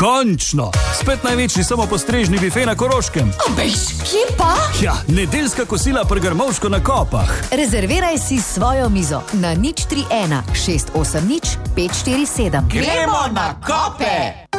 Končno! Spet največji samopostrežni bife na Koroškem. Bež, kje pa? Ja, nedeljska kosila pri Grmovško na Kopah. Rezerviraj si svojo mizo na 031 680 547. Gremo na Kope!